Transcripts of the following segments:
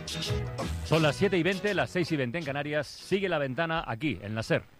Son las 7:20, las 6:20 en Canarias. Sigue La Ventana aquí, en la SER.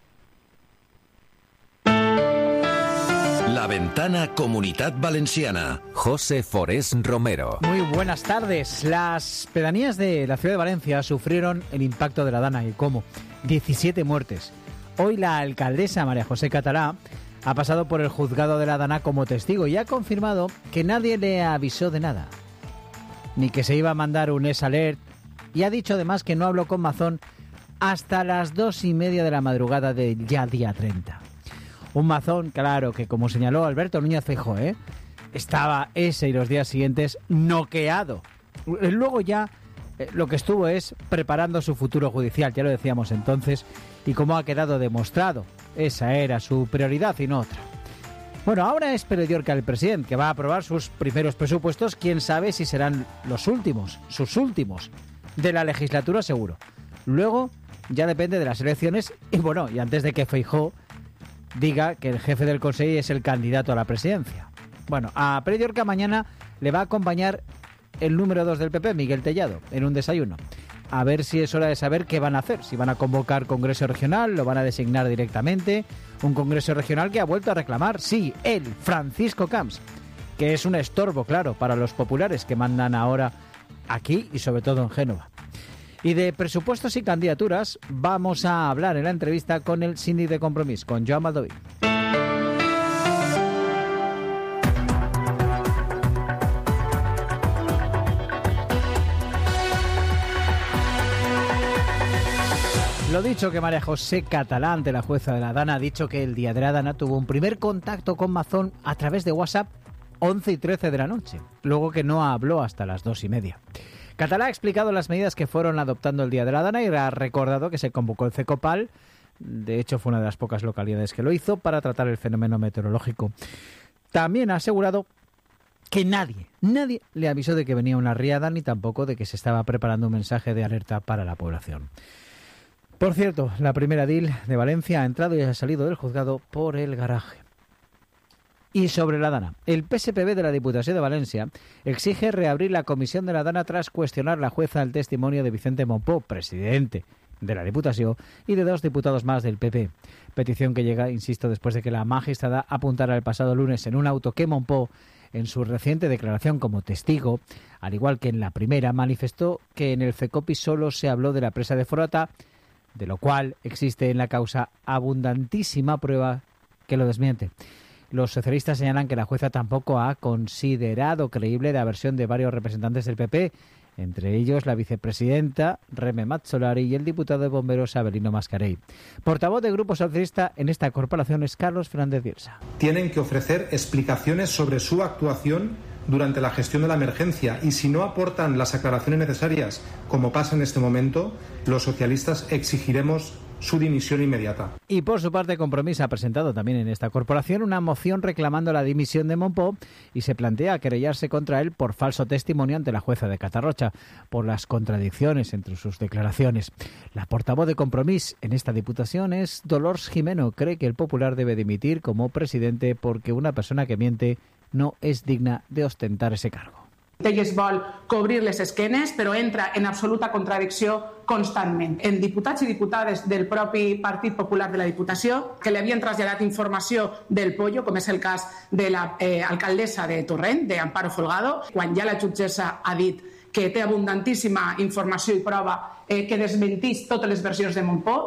La Ventana Comunitat Valenciana. José Forés Romero. Muy buenas tardes. Las pedanías de la ciudad de Valencia sufrieron el impacto de la Dana. ¿Y cómo? 17 muertes. Hoy la alcaldesa María José Catalá ha pasado por el juzgado de la Dana como testigo y ha confirmado que nadie le avisó de nada, ni que se iba a mandar un S-Alert, y ha dicho además que no habló con Mazón hasta las 2:30 de la madrugada del ya día 30. Un Mazón, claro, que como señaló Alberto Núñez Feijóo, estaba ese y los días siguientes noqueado. Luego ya lo que estuvo es preparando su futuro judicial, ya lo decíamos entonces, y como ha quedado demostrado, esa era su prioridad y no otra. Bueno, ahora es Pere-Llorca el presidente, que va a aprobar sus primeros presupuestos. Quién sabe si serán los últimos, sus últimos, de la legislatura seguro. Luego ya depende de las elecciones y bueno, y antes de que Feijóo diga que el jefe del Consejo es el candidato a la presidencia. Bueno, a Pere-Llorca mañana le va a acompañar el número 2 del PP, Miguel Tellado, en un desayuno. A ver si es hora de saber qué van a hacer. Si van a convocar Congreso Regional, lo van a designar directamente. Un Congreso Regional que ha vuelto a reclamar, sí, él, Francisco Camps, que es un estorbo, claro, para los populares que mandan ahora aquí y sobre todo en Génova. Y de presupuestos y candidaturas vamos a hablar en la entrevista con el síndic de Compromís, con Joan Baldoví. Lo dicho, que María José Catalá, ante la jueza de la Dana, ha dicho que el día de la Dana tuvo un primer contacto con Mazón a través de WhatsApp 11:13 de la noche, luego que no habló hasta las 2:30. Catalá ha explicado las medidas que fueron adoptando el día de la Dana y ha recordado que se convocó el CECOPAL, de hecho fue una de las pocas localidades que lo hizo, para tratar el fenómeno meteorológico. También ha asegurado que nadie le avisó de que venía una riada ni tampoco de que se estaba preparando un mensaje de alerta para la población. Por cierto, la primera edil de Valencia ha entrado y ha salido del juzgado por el garaje. Y sobre la Dana, el PSPB de la Diputación de Valencia exige reabrir la comisión de la Dana tras cuestionar la jueza el testimonio de Vicente Mompó, presidente de la Diputación, y de 2 diputados más del PP. Petición que llega, insisto, después de que la magistrada apuntara el pasado lunes en un auto que Mompó, en su reciente declaración como testigo, al igual que en la primera, manifestó que en el CECOPI solo se habló de la presa de Forata, de lo cual existe en la causa abundantísima prueba que lo desmiente. Los socialistas señalan que la jueza tampoco ha considerado creíble la versión de varios representantes del PP, entre ellos la vicepresidenta Reme Mazzolari y el diputado de Bomberos Abelino Mascarell. Portavoz del Grupo Socialista en esta corporación es Carlos Fernández Bielsa. Tienen que ofrecer explicaciones sobre su actuación durante la gestión de la emergencia, y si no aportan las aclaraciones necesarias, como pasa en este momento, los socialistas exigiremos su dimisión inmediata. Y por su parte, Compromís ha presentado también en esta corporación una moción reclamando la dimisión de Mompó y se plantea querellarse contra él por falso testimonio ante la jueza de Catarrocha, por las contradicciones entre sus declaraciones. La portavoz de Compromís en esta diputación es Dolors Jimeno. Cree que el Popular debe dimitir como presidente porque una persona que miente no és digna d'ostentar ese cargo. Ell vol cobrir les esquenes, però entra en absoluta contradicció constantment. En diputats i diputades del propi Partit Popular de la Diputació que li havien traslladat informació del pollo, com és el cas de l'alcaldessa de Torrent, d'Amparo Folgado, quan ja la jutgessa ha dit que té abundantíssima informació i prova que desmentís totes les versions de Mompó.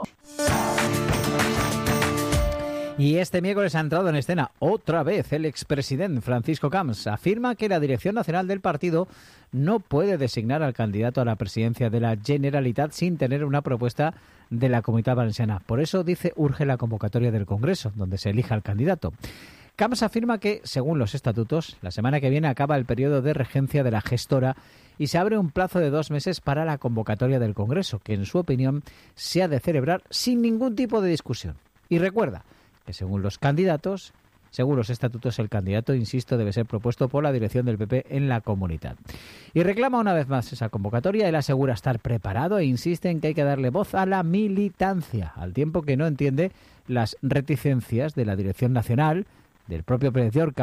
Y este miércoles ha entrado en escena otra vez el expresidente Francisco Camps. Afirma que la Dirección Nacional del partido no puede designar al candidato a la presidencia de la Generalitat sin tener una propuesta de la Comunitat Valenciana. Por eso, dice, urge la convocatoria del Congreso, donde se elija al candidato. Camps afirma que, según los estatutos, la semana que viene acaba el periodo de regencia de la gestora y se abre un plazo de 2 meses para la convocatoria del Congreso, que en su opinión se ha de celebrar sin ningún tipo de discusión. Y recuerda que según los estatutos, el candidato, insisto, debe ser propuesto por la dirección del PP en la comunidad. Y reclama una vez más esa convocatoria. Él asegura estar preparado e insiste en que hay que darle voz a la militancia, al tiempo que no entiende las reticencias de la dirección nacional, del propio Pere-Llorca,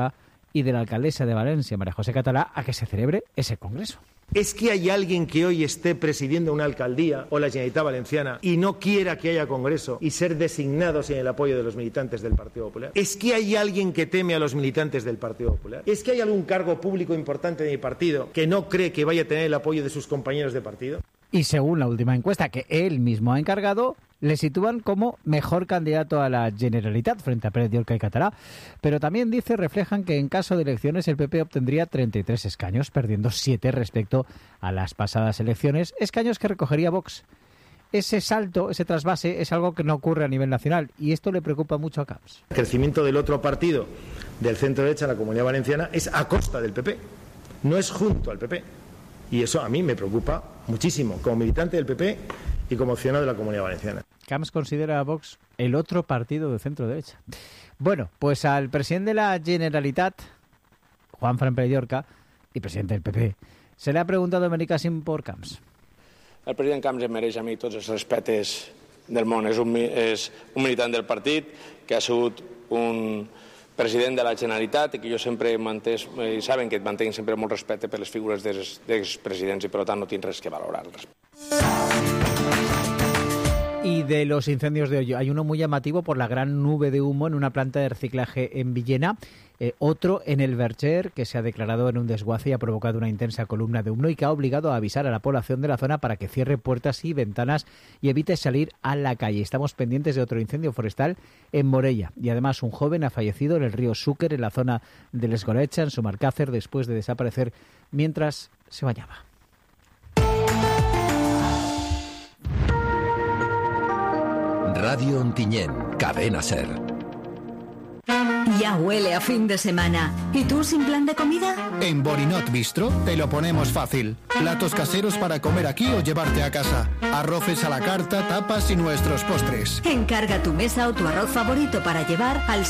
y de la alcaldesa de Valencia, María José Catalá, a que se celebre ese congreso. ¿Es que hay alguien que hoy esté presidiendo una alcaldía o la Generalitat Valenciana y no quiera que haya congreso y ser designados sin el apoyo de los militantes del Partido Popular? ¿Es que hay alguien que teme a los militantes del Partido Popular? ¿Es que hay algún cargo público importante de mi partido que no cree que vaya a tener el apoyo de sus compañeros de partido? Y según la última encuesta que él mismo ha encargado, le sitúan como mejor candidato a la Generalitat frente a Pérez Llorca y Catalá. Pero también dice, reflejan que en caso de elecciones el PP obtendría 33 escaños, perdiendo 7 respecto a las pasadas elecciones, escaños que recogería Vox. Ese salto, ese trasvase, es algo que no ocurre a nivel nacional y esto le preocupa mucho a Camps. El crecimiento del otro partido, del centro-derecha en la Comunidad Valenciana, es a costa del PP, no es junto al PP. Y eso a mí me preocupa muchísimo, como militante del PP y como ciudadano de la Comunidad Valenciana. Camps considera a Vox el otro partido de centro-derecha. Bueno, pues al presidente de la Generalitat, Juanfran Pérez Llorca, y presidente del PP, se le ha preguntado a Benicàssim por Camps. El president Camps em mereix a mi tots els respectes del món. És un militant del partit que ha sigut un president de la Generalitat i que jo sempre he mantès, i saben que mantenc sempre molt respecte per les figures dels presidents i per tant no tinc res que valorar. Y de los incendios de hoy, hay uno muy llamativo por la gran nube de humo en una planta de reciclaje en Villena, otro en el Verger, que se ha declarado en un desguace y ha provocado una intensa columna de humo y que ha obligado a avisar a la población de la zona para que cierre puertas y ventanas y evite salir a la calle. Estamos pendientes de otro incendio forestal en Morella y además un joven ha fallecido en el río Xúquer, en la zona de l'Esgorecha, en Sumarcácer, después de desaparecer mientras se bañaba. Radio Ontinyent, Cadena SER. Ya huele a fin de semana. ¿Y tú sin plan de comida? En Borinot Bistro te lo ponemos fácil. Platos caseros para comer aquí o llevarte a casa. Arroces a la carta, tapas y nuestros postres. Encarga tu mesa o tu arroz favorito para llevar al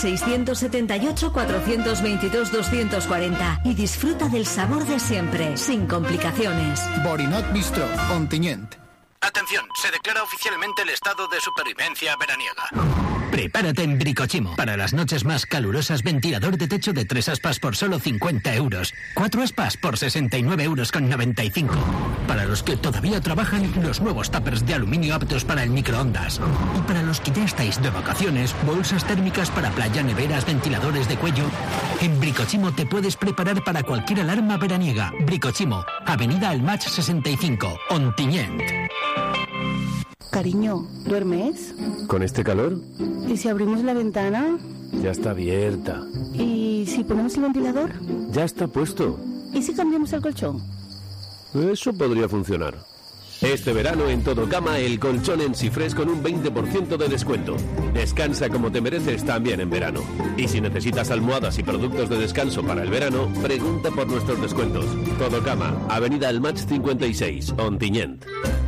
678-422-240 y disfruta del sabor de siempre, sin complicaciones. Borinot Bistro, Ontinyent. Atención, se declara oficialmente el estado de supervivencia veraniega. Prepárate en Bricochimo. Para las noches más calurosas, ventilador de techo de 3 aspas por solo 50 euros. 4 aspas por 69,95 euros. Para los que todavía trabajan, los nuevos tuppers de aluminio aptos para el microondas. Y para los que ya estáis de vacaciones, bolsas térmicas para playa, neveras, ventiladores de cuello. En Bricochimo te puedes preparar para cualquier alarma veraniega. Bricochimo, Avenida Almach 65, Ontinyent. Cariño, ¿duermes? ¿Con este calor? ¿Y si abrimos la ventana? Ya está abierta. ¿Y si ponemos el ventilador? Ya está puesto. ¿Y si cambiamos el colchón? Eso podría funcionar. Este verano en Todocama el colchón en Sifres con un 20% de descuento. Descansa como te mereces también en verano. Y si necesitas almohadas y productos de descanso para el verano, pregunta por nuestros descuentos. Todocama, Avenida Almach 56, Ontinyent.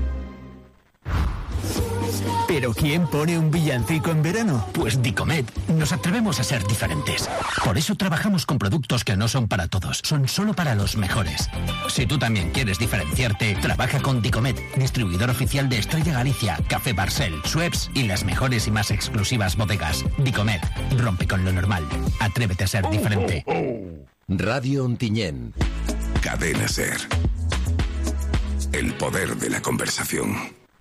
¿Pero quién pone un villancico en verano? Pues Dicomet. Nos atrevemos a ser diferentes. Por eso trabajamos con productos que no son para todos, son solo para los mejores. Si tú también quieres diferenciarte, trabaja con Dicomet, distribuidor oficial de Estrella Galicia, Café Barcel, Schweppes y las mejores y más exclusivas bodegas. Dicomet, rompe con lo normal. Atrévete a ser diferente. Radio Ontinyent. Cadena SER. El poder de la conversación.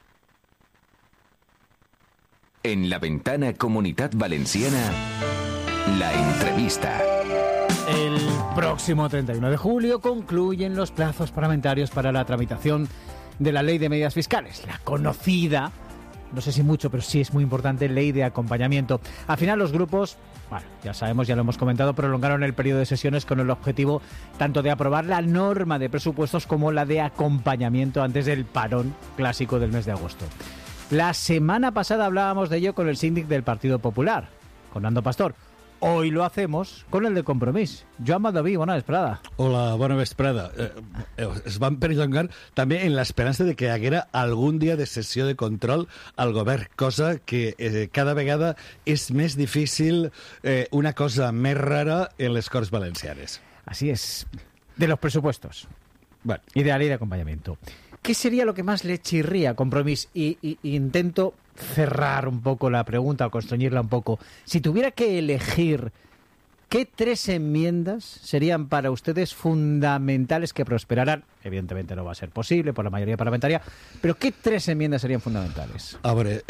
En la ventana Comunitat Valenciana, la entrevista. El próximo 31 de julio concluyen los plazos parlamentarios para la tramitación de la Ley de Medidas Fiscales, la conocida, no sé si mucho, pero sí es muy importante, Ley de Acompañamiento. Al final los grupos, bueno, ya sabemos, ya lo hemos comentado, prolongaron el periodo de sesiones con el objetivo tanto de aprobar la norma de presupuestos como la de acompañamiento antes del parón clásico del mes de agosto. La semana pasada hablábamos de ello con el síndic del Partido Popular, con Nando Pastor. Hoy lo hacemos con el de Compromís. Joan Baldoví, bona vesprada. Hola, bona vesprada. Es van perllongar també en l'esperança de que hi haguera algun dia de sessió de control al govern, cosa que cada vegada és més difícil, una cosa més rara en les Corts Valencianes. Así es. De los presupuestos. Bueno, y de la ley de acompañamiento. ¿Qué sería lo que más le chirría a Compromís? Y intento cerrar un poco la pregunta o constreñirla un poco. Si tuviera que elegir ¿qué 3 enmiendas serían para ustedes fundamentales que prosperaran? Evidentemente no va a ser posible por la mayoría parlamentaria, pero ¿qué 3 enmiendas serían fundamentales? A veure,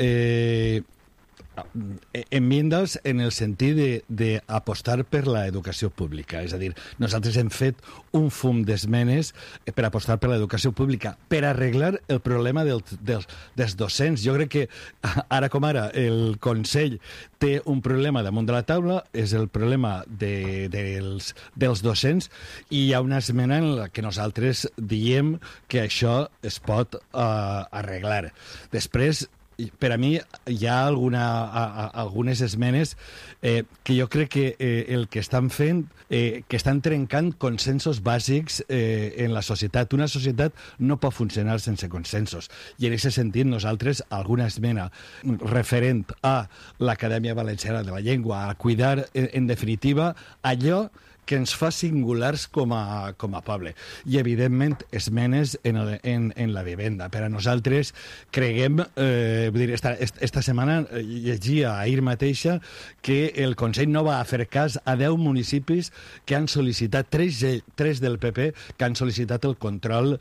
enmiendes en el sentit d'apostar per l'educació pública. És a dir, nosaltres hem fet un fum d'esmenes per apostar per l'educació pública, per arreglar el problema dels docents. Jo crec que ara com ara el Consell té un problema damunt de la taula, és el problema dels docents, i hi ha una esmena en la que nosaltres diem que això es pot arreglar. Després, per a mi hi ha algunes esmenes que jo crec que el que estan fent, que estan trencant consensos bàsics en la societat. Una societat no pot funcionar sense consensos. I en aquest sentit nosaltres alguna esmena referent a l'Acadèmia Valenciana de la Llengua, a cuidar en definitiva allò que ens fa singulars com a poble. I, evidentment, esmenes en la vivenda. Per a nosaltres, creguem, esta setmana llegia ahir mateixa que el Consell no va fer cas a 10 municipis que han sol·licitat, 3 del PP, que han sol·licitat el control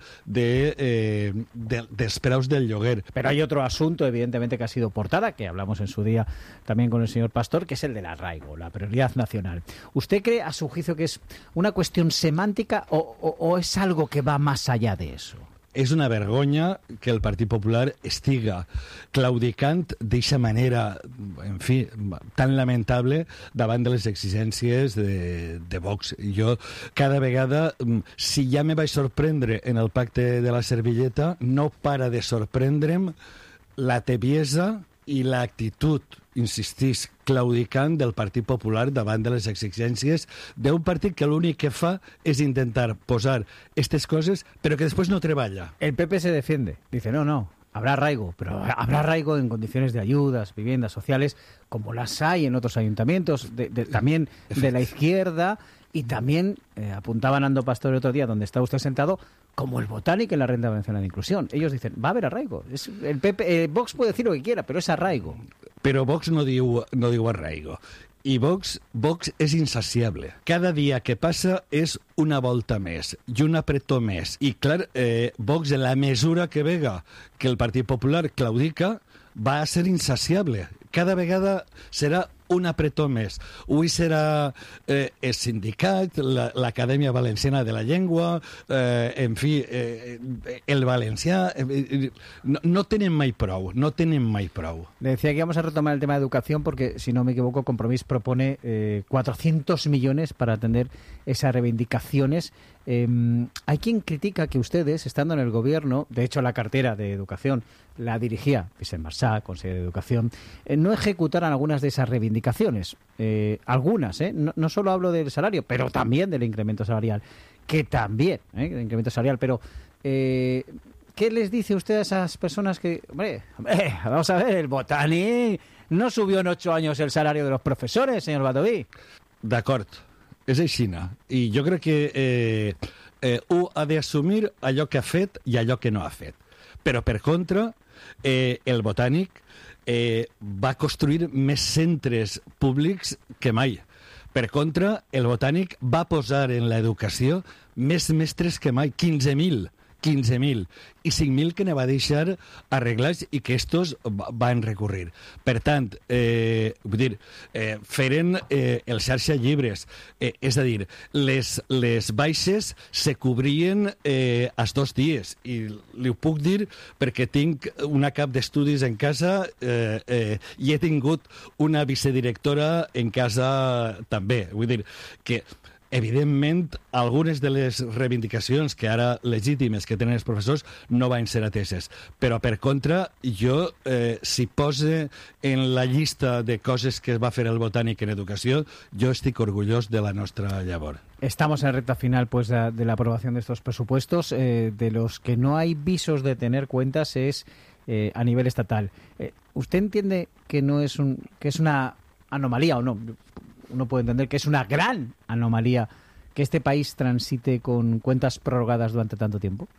dels preus del lloguer. Pero hay otro asunto, evidentemente, que ha sido portada, que hablamos en su día también con el señor Pastor, que es el del arraigo, la prioridad nacional. ¿Usted cree, a su juicio, que es una cuestión semántica o es algo que va más allá de eso? És una vergonya que el Partit Popular estiga claudicant d'eixa manera, en fi, tan lamentable davant de les exigències de Vox. Jo, cada vegada, si ja me vaig sorprendre en el pacte de la servilleta, no para de sorprendre'm la tebiesa i l'actitud, insistís, claudicant del Partit Popular davant de les exigències d'un partit que l'únic que fa és intentar posar aquestes coses, però que després no treballa. El PP se defiende. Dice, no, habrá arraigo, pero habrá arraigo en condiciones de ayudas, viviendas sociales, como las hay en otros ayuntamientos, también de la izquierda, y también, apuntaba Nando Pastor el otro día, donde está usted sentado, como el Botánico en la Renta Valenciana de Inclusión. Ellos dicen, va a haber arraigo. El PP, Vox puede decir lo que quiera, pero es arraigo. Però Vox no diu arraigo. I Vox és insaciable. Cada dia que passa és una volta més i un apretó més. I, clar, Vox, en la mesura que vega que el Partit Popular claudica, va a ser insaciable. Cada vegada serà un apretó més. Avui serà el sindicat, l'Acadèmia Valenciana de la Llengua, en fi, el valencià. No tenen mai prou, no tenen mai prou. Le decía que íbamos a retomar el tema de educación porque, si no me equivoco, Compromís propone 400 millones para atender esas reivindicaciones. Hay quien critica que ustedes, estando en el gobierno, de hecho la cartera de educación la dirigía Vicent Marsá, consejero de Educación, no ejecutaran algunas de esas reivindicaciones. Algunas, no solo hablo del salario, pero también del incremento salarial, que también, del incremento salarial, pero ¿qué les dice usted a esas personas que, hombre, vamos a ver, el Botani no subió en 8 años el salario de los profesores, señor Badaví? D'acord, és aixina. I jo crec que ha d'assumir allò que ha fet i allò que no ha fet. Però, per contra, el Botànic va construir més centres públics que mai. Per contra, el Botànic va posar en l'educació més mestres que mai, 15.000, i 5.000 que ne va deixar arreglats i que estos van recurrir. Per tant, vull dir, feren el xarxa llibres, és a dir, les baixes se cobrien als 2 dies, i li ho puc dir perquè tinc una cap d'estudis en casa i he tingut una vicedirectora en casa també. Vull dir que evidentment, algunes de les reivindicacions que ara legítimes que tenen els professors no van ser ateses. Però, per contra, jo, si pose en la llista de coses que va fer el Botànic en educació, jo estic orgullós de la nostra llavor. Estamos en la recta final pues de la aprobación de estos presupuestos. De los que no hay visos de tener cuentas es a nivel estatal. ¿Usted entiende que no es que es una anomalía o no? Uno puede entender que es una gran anomalía que este país transite con cuentas prorrogadas durante tanto tiempo.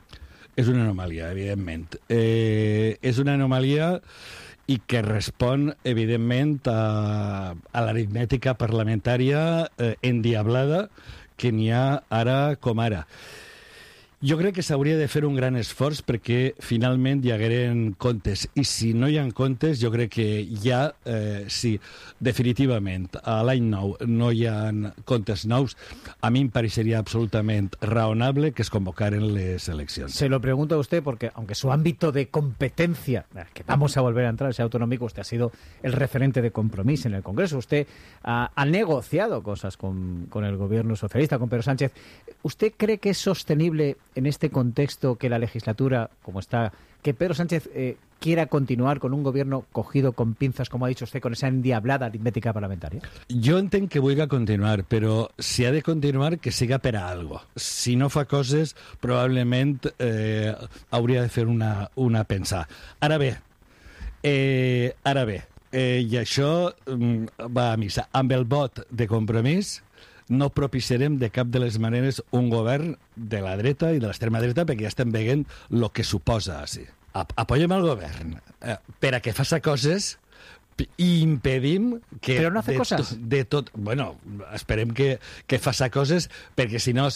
és una anomalia, evidentment. És una anomalia i que respon, evidentment, a l'aritmètica parlamentària endiablada que n'hi ha ara com ara. Jo crec que s'hauria de fer un gran esforç perquè finalment hi hagueren comptes. I si no hi ha comptes, jo crec que ja, si definitivament a l'any nou no hi ha comptes nous, a mi em parecería absolutament raonable que es convocaren les eleccions. Se lo pregunto a usted porque, aunque su ámbito de competencia, que vamos a volver a entrar, ese autonómico, usted ha sido el referente de Compromís en el Congreso. Usted ha negociado cosas con el gobierno socialista, con Pedro Sánchez. ¿Usted cree que es sostenible en este contexto que la legislatura, como está, que Pedro Sánchez quiera continuar con un gobierno cogido con pinzas, como ha dicho usted, con esa endiablada aritmètica parlamentaria? Jo entenc que vulgui continuar, però si ha de continuar, que siga per a algo. Si no fa coses, probablement hauria de fer una pensar. Ara bé, i això va a missa. Amb el vot de Compromís no propiciarem de cap de les maneres un govern de la dreta i de l'extrema dreta, perquè ja estem veient el que suposa així. Apoyem el govern per a que faça coses i impedim que... Però no hace coses. De tot... Bueno, esperem que faça coses, perquè si no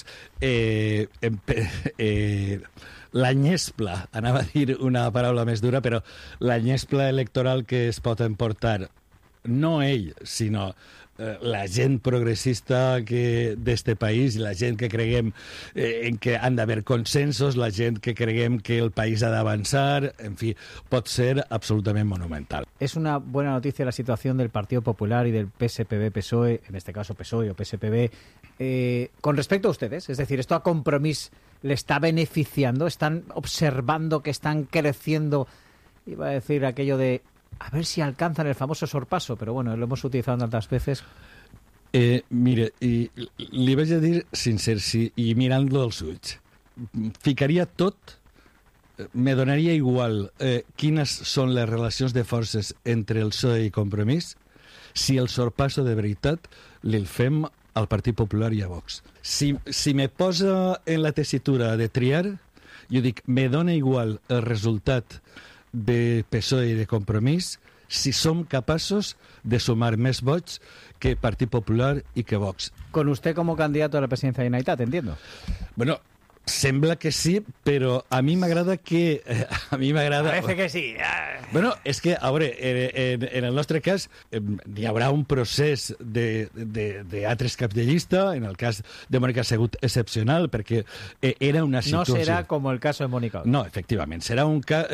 la nyespla, anava a dir una paraula més dura, però la nyespla electoral que es pot emportar, no ell, sinó la gent progressista d'este país, la gent que creguem en que han d'haver consensos, la gent que creguem que el país ha d'avançar, en fi, pot ser absolutament monumental. Es una buena noticia la situación del Partido Popular y del PSPB-PSOE, en este caso PSOE o PSPB, con respecto a ustedes. Es decir, ¿esto a Compromís le está beneficiando? ¿Están observando que están creciendo? Iba a decir aquello de a ver si alcanzan el famoso sorpaso, pero bueno, lo hemos utilizado tantas veces. Mire, i li vaig a dir sincer, i mirant-lo als ulls, ficaria tot, me donaria igual quines són les relacions de forces entre el PSOE i Compromís si el sorpasso de veritat el fem al Partit Popular i a Vox. Si me posa en la tessitura de triar, jo dic, me dona igual el resultat de PSOE i de Compromís si som capaços de sumar més vots que Partit Popular i que Vox. Con usted como candidato a la presidencia de Generalitat, entiendo. Bueno, sembla que sí, però a mi m'agrada que... Parece que sí. Bueno, és que, a veure, en el nostre cas hi haurà un procés d'altres caps de llista, en el cas de Mònica ha sigut excepcional, perquè era una situació... No serà com el cas de Mònica. No, efectivament, serà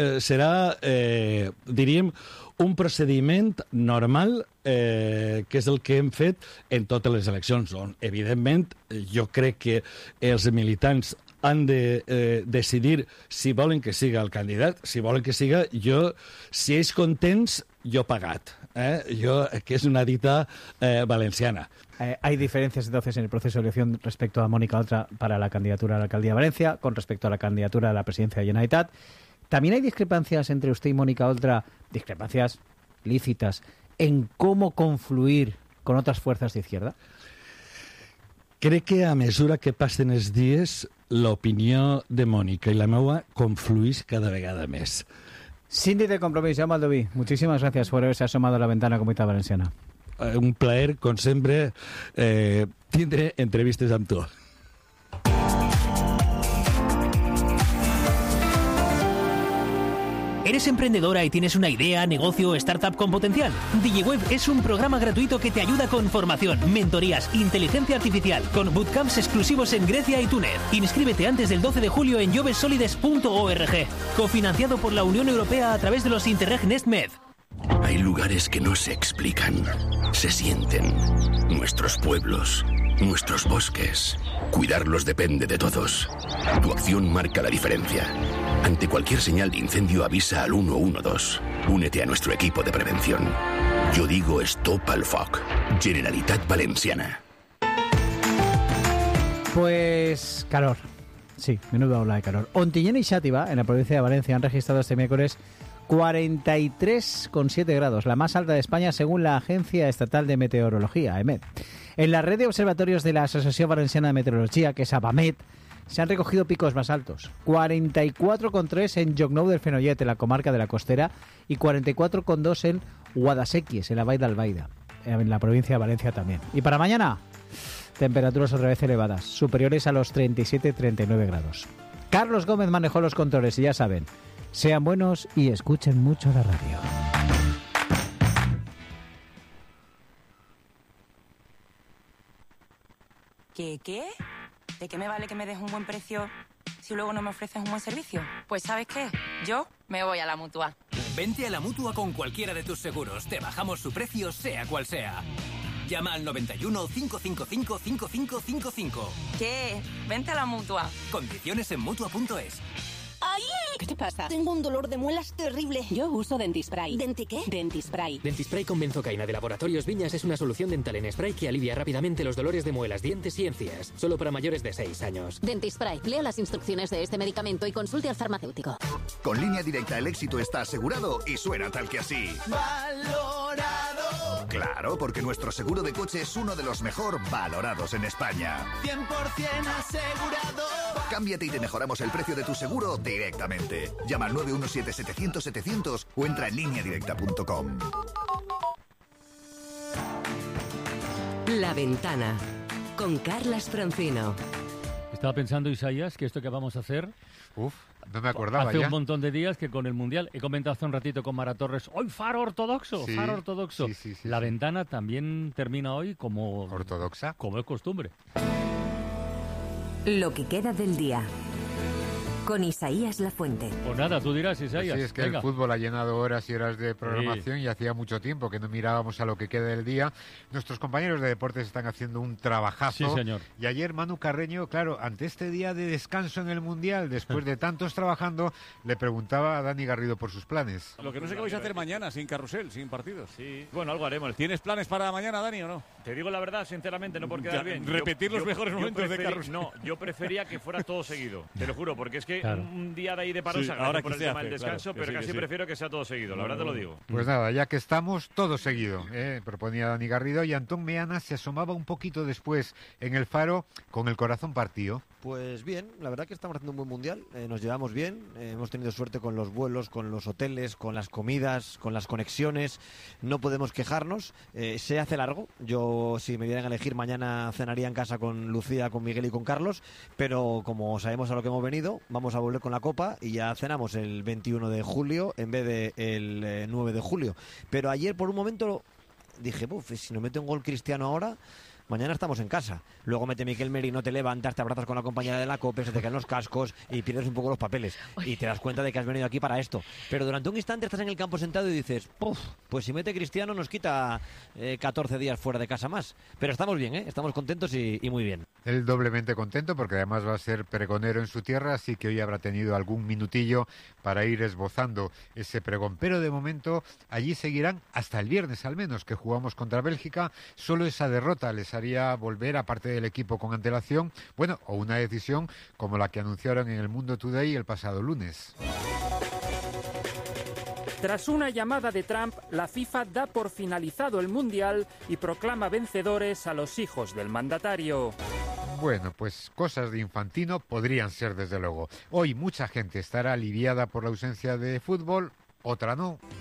diríem, un procediment normal que és el que hem fet en totes les eleccions, on, evidentment, jo crec que els militants han de decidir si volen que siga el candidat, si volen que siga jo, si ells contents, jo pagat. Que és una dita valenciana. Hay diferencias entonces en el proceso de elección respecto a Mónica Oltra para la candidatura a la alcaldía de Valencia, con respecto a la candidatura a la presidencia de Generalitat. También hay discrepancias entre usted y Mónica Oltra, discrepancias lícitas, en cómo confluir con otras fuerzas de izquierda. Crec que a mesura que passen els dies, l'opinió de Mònica i la meva confluís cada vegada més. Síndic de Compromís, Jaume Aldoví, muchísimas gracias por haberse asomado a la ventana Comunitat Valenciana. Un plaer, com sempre, tindre entrevistes amb tu. ¿Eres emprendedora y tienes una idea, negocio o startup con potencial? DigiWeb es un programa gratuito que te ayuda con formación, mentorías, inteligencia artificial, con bootcamps exclusivos en Grecia y Túnez. Inscríbete antes del 12 de julio en jobsolides.org. Cofinanciado por la Unión Europea a través de los Interreg NestMed. Hay lugares que no se explican, se sienten. Nuestros pueblos, nuestros bosques. Cuidarlos depende de todos. Tu acción marca la diferencia. Ante cualquier señal de incendio avisa al 112. Únete a nuestro equipo de prevención. Yo digo Stop al Foc. Generalitat Valenciana. Pues calor. Sí, menuda ola de calor. Ontinyent y Xàtiva, en la provincia de Valencia, han registrado este miércoles 43,7 grados, la más alta de España según la Agencia Estatal de Meteorología, EMET. En la red de observatorios de la Asociación Valenciana de Meteorología, que es ABAMET, se han recogido picos más altos. 44,3 en Llocnou del Fenollet, en la comarca de la Costera, y 44,2 en Guadasséquies, en la Vall d'Albaida, en la provincia de Valencia también. Y para mañana, temperaturas otra vez elevadas, superiores a los 37-39 grados. Carlos Gómez manejó los controles y ya saben, sean buenos y escuchen mucho la radio. ¿Qué? ¿De qué me vale que me des un buen precio si luego no me ofreces un buen servicio? Pues ¿sabes qué? Yo me voy a la Mutua. Vente a la Mutua con cualquiera de tus seguros. Te bajamos su precio, sea cual sea. Llama al 91 555 5555. ¿Qué? Vente a la Mutua. Condiciones en Mutua.es. ¡Ay! ¿Qué te pasa? Tengo un dolor de muelas terrible. Yo uso Dentispray. ¿Denti qué? Dentispray. Dentispray con benzocaína de Laboratorios Viñas es una solución dental en spray que alivia rápidamente los dolores de muelas, dientes y encías. Solo para mayores de 6 años. Dentispray. Lea las instrucciones de este medicamento y consulte al farmacéutico. Con Línea Directa el éxito está asegurado y suena tal que así. ¡Valorado! Claro, porque nuestro seguro de coche es uno de los mejor valorados en España. 100% asegurado. Cámbiate y te mejoramos el precio de tu seguro directamente. Llama al 917-700-700 o entra en lineadirecta.com. La Ventana, con Carlas Francino. Estaba pensando, Isaías, que esto que vamos a hacer... no me acordaba hace ya. un montón de días que con el Mundial, he comentado hace un ratito con Mara Torres, ¡hoy faro ortodoxo! Sí, Faro ortodoxo. sí, La Ventana también termina hoy como... ¿Ortodoxa? Como es costumbre. Lo que queda del día. Con Isaías Lafuente. Pues nada, tú dirás, Isaías. Sí, es que venga. el fútbol ha llenado horas y horas de programación y hacía mucho tiempo que no mirábamos a lo que queda del día. Nuestros compañeros de deportes están haciendo un trabajazo. Sí, señor. Y ayer Manu Carreño, claro, ante este día de descanso en el Mundial, después de tantos trabajando, le preguntaba a Dani Garrido por sus planes. Lo que no sé qué vais a hacer mañana, sin carrusel, sin partidos. Sí, bueno, algo haremos. ¿Tienes planes para mañana, Dani, o no? Te digo la verdad, sinceramente, no por quedar bien. Repetir los mejores momentos de carrusel. No, yo prefería que fuera todo seguido, te lo juro, porque es que Claro. un día de ahí de paro Sí, se ahora agradece por que el se tema hace, del descanso, claro, que pero sí, casi que sí. prefiero que sea todo seguido, la verdad te lo digo. Pues nada, ya que estamos, todo seguido, proponía Dani Garrido, y Antón Meana se asomaba un poquito después en el Faro con el corazón partido. Pues bien, la verdad que estamos haciendo un buen mundial, nos llevamos bien, hemos tenido suerte con los vuelos, con los hoteles, con las comidas, con las conexiones, no podemos quejarnos, se hace largo, yo si me dieran a elegir mañana cenaría en casa con Lucía, con Miguel y con Carlos, pero como sabemos a lo que hemos venido, vamos a volver con la Copa y ya cenamos el 21 de julio en vez de el 9 de julio. Pero ayer por un momento dije, si no mete un gol Cristiano ahora... Mañana estamos en casa. Luego mete Miquel Merino, te levantas, te abrazas con la compañera de la COPE, se te caen los cascos y pierdes un poco los papeles. Y te das cuenta de que has venido aquí para esto. Pero durante un instante estás en el campo sentado y dices, pues si mete Cristiano nos quita 14 días fuera de casa más. Pero estamos bien, estamos contentos y muy bien. Él doblemente contento porque además va a ser pregonero en su tierra, así que hoy habrá tenido algún minutillo para ir esbozando ese pregón. Pero de momento allí seguirán hasta el viernes al menos, que jugamos contra Bélgica. Solo esa derrota les haría volver, aparte del equipo con antelación, o una decisión como la que anunciaron en el Mundo Today el pasado lunes. Tras una llamada de Trump, la FIFA da por finalizado el Mundial y proclama vencedores a los hijos del mandatario. Bueno, pues cosas de Infantino podrían ser desde luego. Hoy mucha gente estará aliviada por la ausencia de fútbol, otra no.